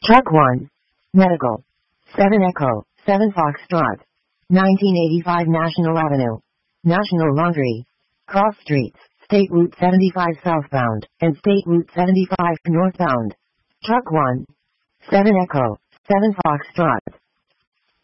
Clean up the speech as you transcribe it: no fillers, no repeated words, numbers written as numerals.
Truck 1. Medical. 7 Echo, 7 Foxtrot. 1985 National Avenue. National Laundry. Cross Streets, State Route 75 southbound, and State Route 75 northbound. Truck 1. 7 Echo, 7 Foxtrot.